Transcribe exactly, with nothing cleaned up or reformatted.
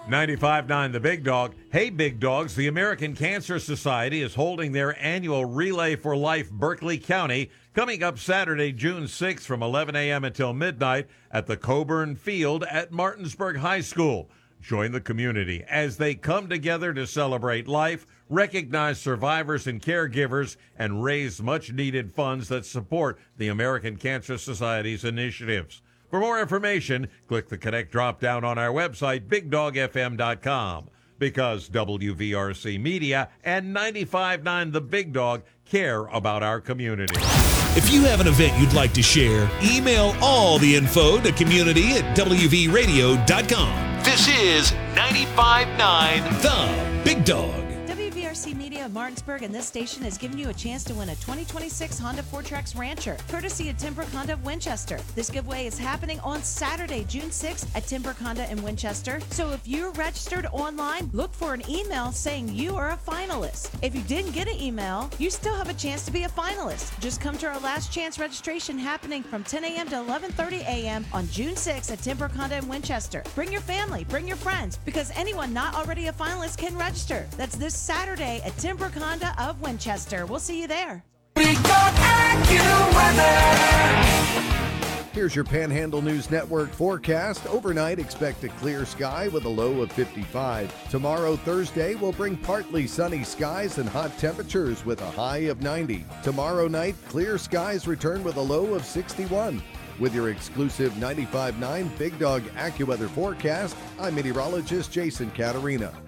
ninety-five point nine The Big Dog. Hey, Big Dogs, the American Cancer Society is holding their annual Relay for Life Berkeley County coming up Saturday, June sixth from eleven a.m. until midnight at the Coburn Field at Martinsburg High School. Join the community as they come together to celebrate life, recognize survivors and caregivers, and raise much-needed funds that support the American Cancer Society's initiatives. For more information, click the Connect drop-down on our website, big dog f m dot com, because W V R C Media and ninety-five point nine The Big Dog care about our community. If you have an event you'd like to share, email all the info to community at w v radio dot com. This is ninety-five point nine The Big Dog. W V R C Media of Martinsburg and this station is giving you a chance to win a twenty twenty-six Honda four Trax Rancher, courtesy of Timbrook Honda of Winchester. This giveaway is happening on Saturday, June sixth at Timbrook Honda in Winchester. So if you're registered online, look for an email saying you are a finalist. If you didn't get an email, you still have a chance to be a finalist. Just come to our last chance registration happening from ten a.m. to eleven thirty a.m. on June sixth at Timbrook Honda in Winchester. Bring your family, bring your friends, because anyone not already a finalist can register. That's this Saturday at Timbrook Honda of Winchester. We'll see you there. Here's your Panhandle News Network forecast. Overnight, expect a clear sky with a low of fifty-five. Tomorrow, Thursday, will bring partly sunny skies and hot temperatures with a high of ninety. Tomorrow night, clear skies return with a low of sixty-one. With your exclusive ninety-five point nine Big Dog AccuWeather forecast, I'm meteorologist Jason Caterina.